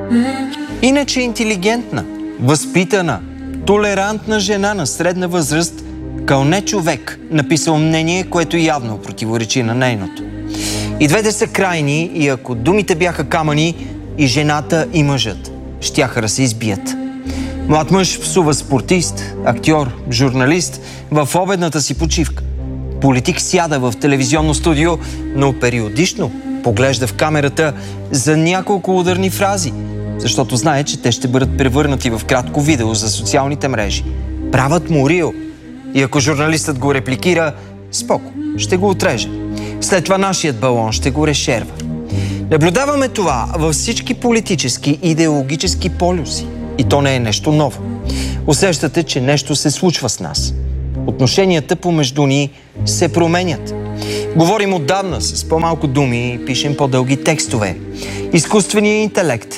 Иначе интелигентна, възпитана, толерантна жена на средна възраст, кълне човек, написал мнение, което явно противоречи на нейното. И двете са крайни и ако думите бяха камъни, и жената, и мъжът щяха да се избият. Млад мъж псува спортист, актьор, журналист в обедната си почивка. Политик сяда в телевизионно студио, но периодично поглежда в камерата за няколко ударни фрази, защото знае, че те ще бъдат превърнати в кратко видео за социалните мрежи. Правят му рил. И ако журналистът го репликира, споко, ще го отреже. След това нашият балон ще го решерва. Наблюдаваме това във всички политически и идеологически полюси. И то не е нещо ново. Усещате, че нещо се случва с нас. Отношенията помежду ни се променят. Говорим отдавна с по-малко думи и пишем по-дълги текстове. Изкуственият интелект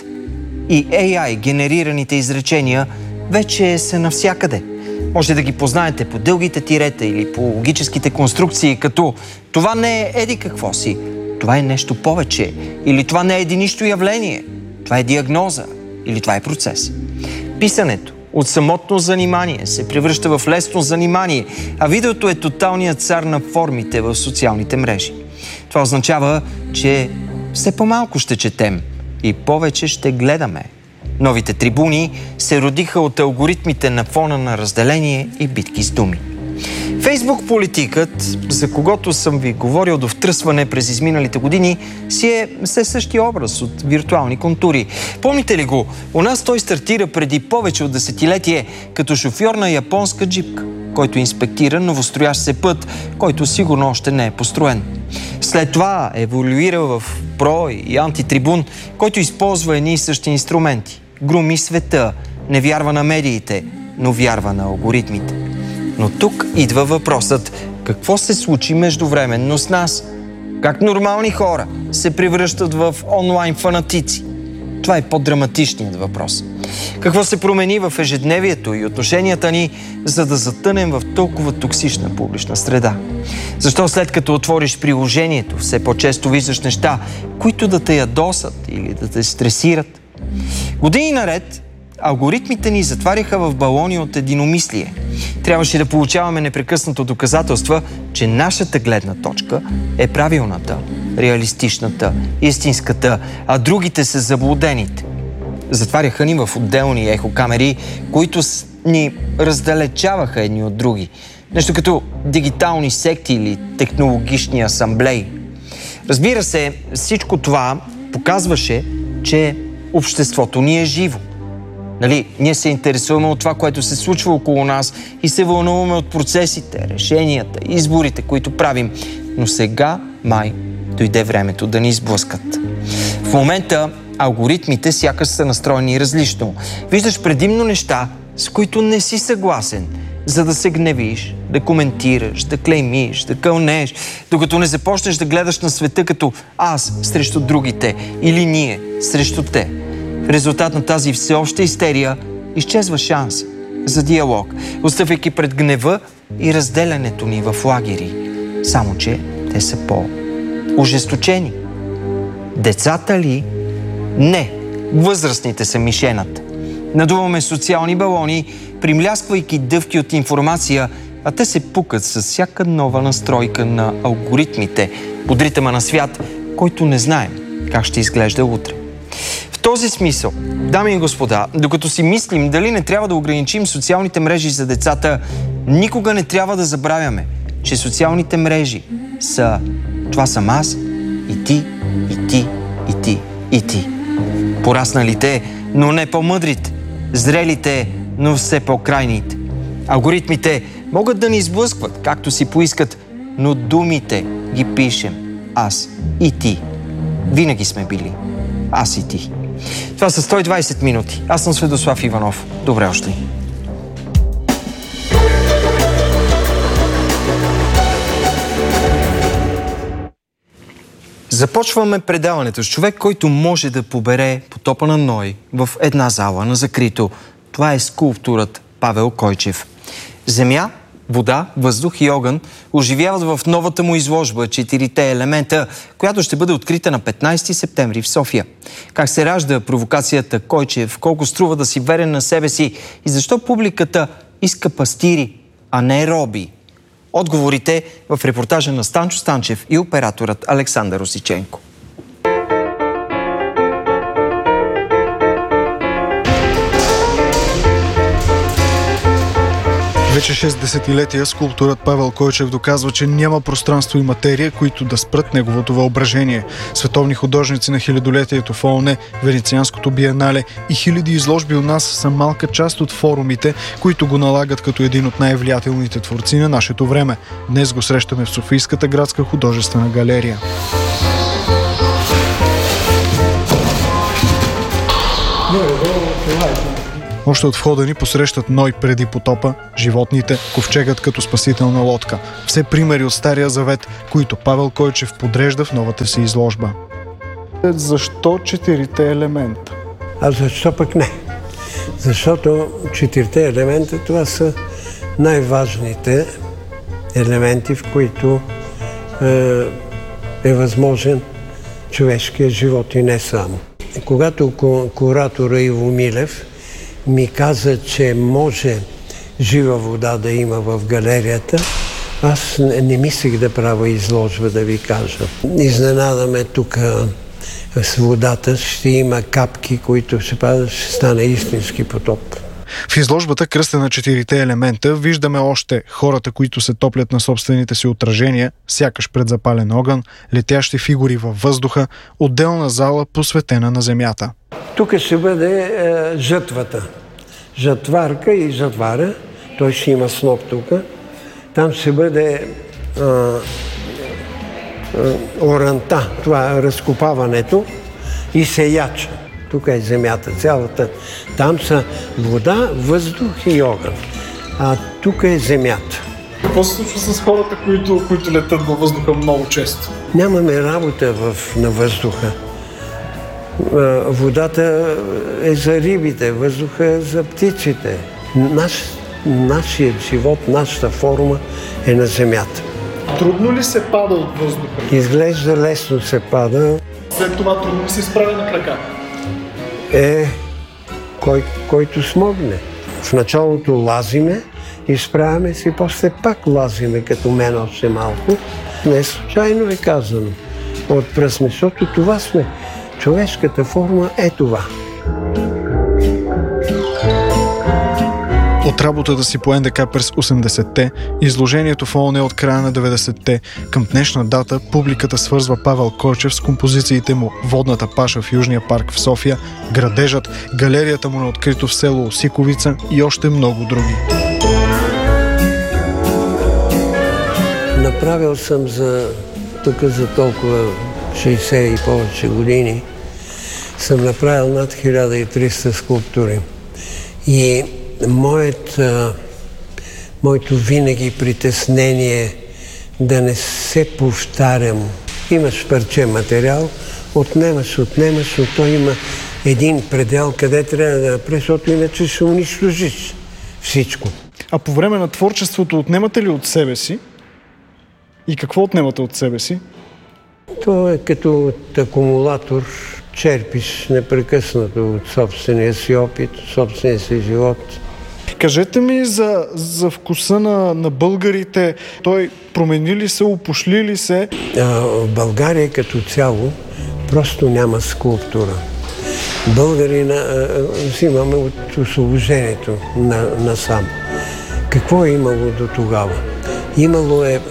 и AI генерираните изречения вече са навсякъде. Може да ги познаете по дългите тирета или по логическите конструкции, като това не е еди какво си, това е нещо повече, или това не е единично явление, това е диагноза, или това е процес. Писането от самотно занимание се превръща в лесно занимание, а видеото е тоталният цар на формите в социалните мрежи. Това означава, че все по-малко ще четем и повече ще гледаме. Новите трибуни се родиха от алгоритмите на фона на разделение и битки с думи. Фейсбук политикът, за когото съм ви говорил до втръсване през изминалите години, си е все същия образ от виртуални контури. Помните ли го? У нас той стартира преди повече от десетилетие като шофьор на японска джипка, който инспектира новостроящ се път, който сигурно още не е построен. След това еволюира в про и антитрибун, който използва едни и същи инструменти. Громи света, не вярва на медиите, но вярва на алгоритмите. Но тук идва въпросът: какво се случи междувременно с нас? Как нормални хора се превръщат в онлайн фанатици? Това е по-драматичният въпрос. Какво се промени в ежедневието и отношенията ни, за да затънем в толкова токсична публична среда? Защо след като отвориш приложението, все по-често виждаш неща, които да те ядосат или да те стресират? Години наред алгоритмите ни затваряха в балони от единомислие. Трябваше да получаваме непрекъснато доказателства, че нашата гледна точка е правилната, реалистичната, истинската, а другите са заблудените. Затваряха ни в отделни ехокамери, които ни раздалечаваха едни от други. Нещо като дигитални секти или технологични асамблеи. Разбира се, всичко това показваше, че обществото ни е живо. Ние се интересуваме от това, което се случва около нас и се вълнуваме от процесите, решенията, изборите, които правим. Но сега май дойде времето да ни изблъскат. В момента алгоритмите сякаш са настроени различно. Виждаш предимно неща, с които не си съгласен, за да се гневиш, да коментираш, да клеймиш, да кълнеш, докато не започнеш да гледаш на света като аз срещу другите или ние срещу те. В резултат на тази всеобща истерия изчезва шанс за диалог, отстъпвайки пред гнева и разделянето ни в лагери. Само че те са по-ожесточени. Децата ли? Не. Възрастните са мишената. Надуваме социални балони, примлясквайки дъвки от информация, а те се пукат с всяка нова настройка на алгоритмите под ритъма на свят, който не знаем как ще изглежда утре. В този смисъл, дами и господа, докато си мислим дали не трябва да ограничим социалните мрежи за децата, никога не трябва да забравяме, че социалните мрежи това съм аз и ти, и ти, и ти, и ти. Порасналите, но не по-мъдрите. Зрелите, но все по-крайните. Алгоритмите могат да ни изблъскват, както си поискат, но думите ги пишем аз и ти. Винаги сме били аз и ти. Това са 120 минути. Аз съм Светослав Иванов. Добре още. Започваме предаването с човек, който може да побере потопа на Ной в една зала на закрито. Това е скулптурът Павел Койчев. Земя вода, въздух и огън оживяват в новата му изложба «Четирите елемента», която ще бъде открита на 15 септември в София. Как се ражда провокацията Койчев, колко струва да си верен на себе си и защо публиката иска пастири, а не роби? Отговорите в репортажа на Станчо Станчев и операторът Александър Осиченко. Вече 6 десетилетия скулпторът Павел Койчев доказва, че няма пространство и материя, които да спрат неговото въображение. Световни художници на хилядолетието в ООН, Венецианското биенале и хиляди изложби у нас са малка част от форумите, които го налагат като един от най-влиятелните творци на нашето време. Днес го срещаме в Софийската градска художествена галерия. Още от входа ни посрещат Ной преди потопа, животните, ковчегът като спасителна лодка. Все примери от Стария завет, които Павел Койчев подрежда в новата си изложба. Защо четирите елемента? А защо пък не? Защото четирите елемента това са най-важните елементи, в които е възможен човешкият живот и не само. Когато куратора Иво Милев ми каза, че може жива вода да има в галерията, аз не мислех да правя изложба, да ви кажа. Изненадаме тук с водата, ще има капки, които ще падат, ще стане истински потоп. В изложбата «Кръста на четирите елемента» виждаме още хората, които се топлят на собствените си отражения, сякаш пред запален огън, летящи фигури във въздуха, отделна зала посветена на земята. Тук ще бъде жътвата. Жатварка и жатвара. Той ще има сноп тук. Там ще бъде оранта, това е разкопаването и сеяча. Тук е земята цялата. Там са вода, въздух и огън. А тук е земята. Какво се случва с хората, които летат във въздуха много често? Нямаме работа на въздуха. Водата е за рибите, въздуха е за птиците. Нашият живот, нашата форма е на земята. Трудно ли се пада от въздуха? Изглежда лесно се пада. След това трудно ли се изправя на крака? Който смогне. В началото лазиме, изправяме си, после пак лазиме, като мен още малко. Не случайно е казано. От пръст, защото това сме. Човешката форма е това. От работата си по НДК през 80-те, изложението в ООН от края на 90-те, към днешна дата публиката свързва Павел Койчев с композициите му «Водната паша» в Южния парк в София, «Градежът», галерията му на открито в село Осиковица и още много други. Направил съм тук за толкова 60 и повече години, съм направил над 1300 скулптури. И моето винаги притеснение да не се повтарям. Имаш парче материал, отнемаш, но той има един предел, къде трябва да направиш, защото иначе ще унищожиш всичко. А по време на творчеството отнемате ли от себе си? И какво отнемате от себе си? То е като от акумулатор, черпиш непрекъснато от собствения си опит, от собствения си живот. Кажете ми за вкуса на българите. Той промени ли се, опошли ли се? В България като цяло просто няма скулптура. Българина взимаме от освобождението насам. Какво е имало до тогава? Имало е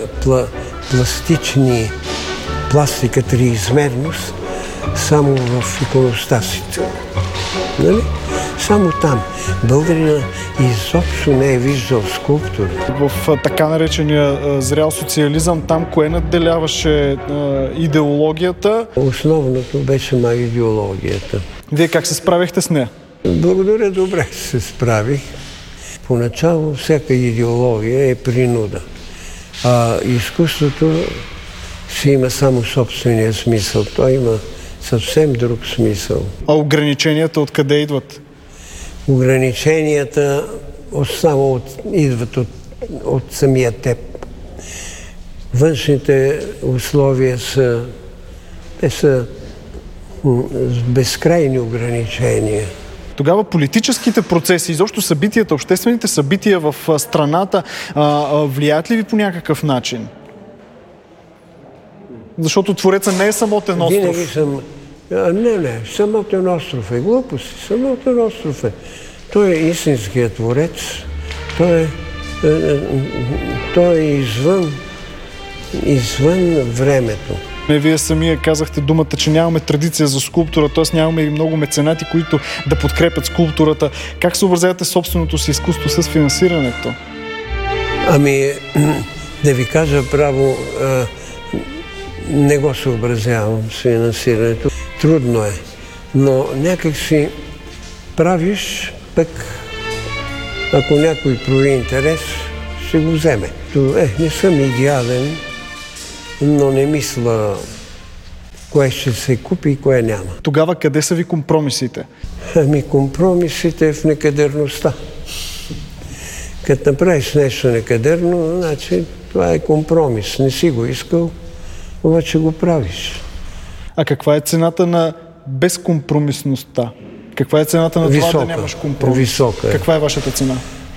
пластика, триизмерност, само в иконостасите. Нали? Само там. Българина изобщо не е виждал скулптури. В така наречения зрял социализъм, там кое надделяваше идеологията? Основното беше на идеологията. Вие как се справихте с нея? Благодаря, добре се справих. Поначало всяка идеология е принуда. А изкуството си има само собствения смисъл. Той има съвсем друг смисъл. А ограниченията откъде идват? Ограниченията само идват от от самия теб. Външните условия са с безкрайни ограничения. Тогава политическите процеси, изобщо събитията, обществените събития в страната влияят ли ви по някакъв начин? Защото Твореца не е самотен остров. Винаги съм... Не, самотен остров е глупост. Самотен остров е. Той е истинският Творец. Той е извън времето. Вие самия казахте думата, че нямаме традиция за скулптура, т.е. нямаме и много меценати, които да подкрепят скулптурата. Как съобразявате собственото си изкуство с финансирането? Да ви кажа право, не го съобразявам с финансирането. Трудно е, но някак си правиш, пък ако някой прояви интерес, ще го вземе. Не съм идеален, но не мисля кое ще се купи и кое няма. Тогава къде са ви компромисите? Компромисите в некадърността. Като направиш нещо некадърно, значи това е компромис. Не си го искал, обаче го правиш. А каква е цената на безкомпромисността? Каква е цената на това да нямаш компромис? Висока. Каква е вашата цена?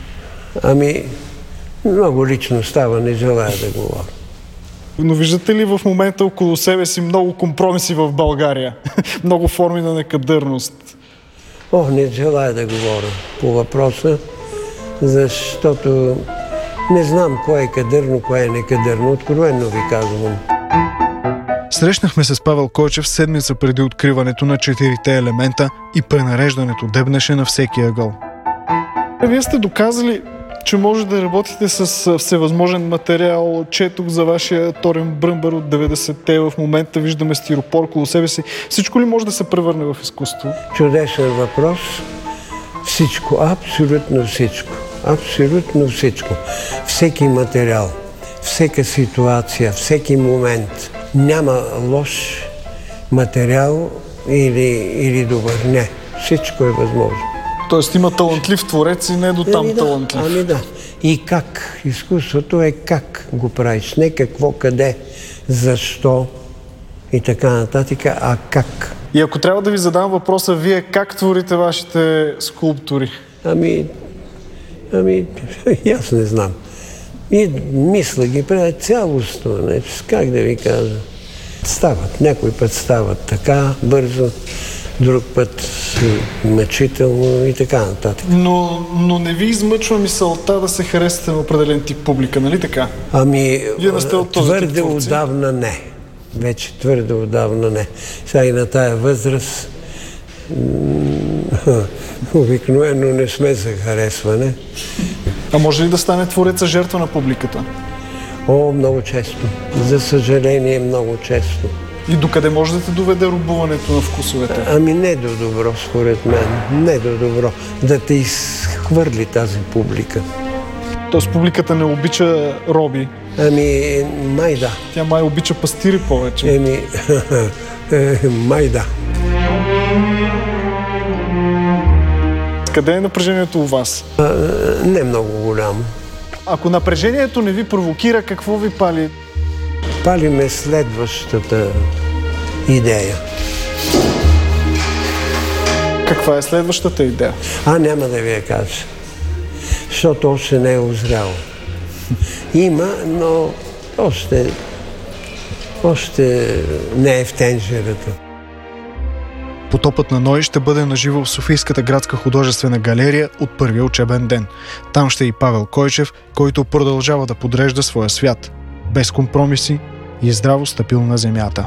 Много лично става, не желая да говоря. Но виждате ли в момента около себе си много компромиси в България? Много форми на некадърност? Не желая да говоря по въпроса, защото не знам кое е кадърно, кое е некадърно. Откровено ви казвам. Срещнахме се с Павел Койчев седмица преди откриването на 4-те елемента и пренареждането дебнеше на всеки ъгъл. Вие сте доказали, че може да работите с всевъзможен материал. Четох за вашия торен бръмбър от 90-те. В момента виждаме стиропор около себе си. Всичко ли може да се превърне в изкуство? Чудесен въпрос. Всичко, абсолютно всичко. Абсолютно всичко. Всеки материал, всяка ситуация, всеки момент. Няма лош материал или добър. Не. Всичко е възможно. Тоест има талантлив творец и не до там талантлив. Да. И как? Изкуството е как го правиш. Не какво, къде, защо и така нататък, а как. И ако трябва да ви задам въпроса, вие как творите вашите скулптури? Аз не знам. И мисля ги правя цялостно. Как да ви кажа? Стават. Някой път стават така бързо, друг път мъчително и така нататък. Но не ви измъчва мисълта да се харесате на определен тип публика, нали така? Вие не сте от този твърде отдавна не. Вече твърде отдавна не. Сега и на тая възраст обикновено не сме за харесване. А може ли да стане твореца жертва на публиката? Много често. За съжаление, много често. И докъде може да те доведе рубуването на вкусовете? Не до добро, според мен. Не до добро. Да те изхвърли тази публика. Тоест публиката не обича роби? Май да. Тя май обича пастири повече. Май да. Къде е напрежението у вас? Не много голямо. Ако напрежението не ви провокира, какво ви пали? Пали ме следващата идея. Каква е следващата идея? Няма да ви я кажа. Защото още не е озряло. Има, но още не е в тенджерата. Потопът на Ной ще бъде наживо в Софийската градска художествена галерия от първия учебен ден. Там ще е и Павел Койчев, който продължава да подрежда своя свят. Без компромиси и здраво стъпил на земята.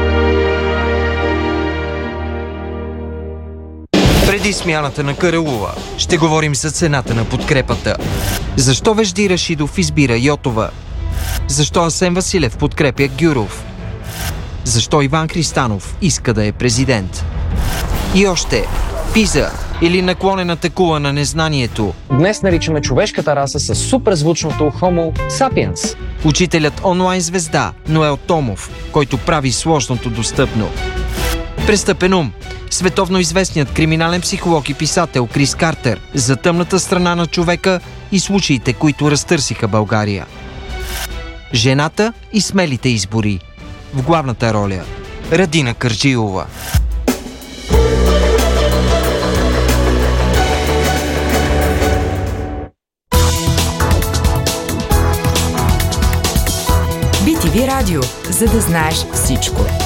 Преди смяната на Караулова ще говорим за цената на подкрепата. Защо Вежди Рашидов избира Йотова? Защо Асен Василев подкрепя Гюров? Защо Иван Христанов иска да е президент? И още, Пиза или наклонената кула на незнанието. Днес наричаме човешката раса с суперзвучното Homo sapiens. Учителят онлайн звезда Ноел Томов, който прави сложното достъпно. Престъпен ум. Световно известният криминален психолог и писател Крис Картер за тъмната страна на човека и случаите, които разтърсиха България. Жената и смелите избори. В главната роля Радина Кърджилова. BTV Радио, за да знаеш всичко.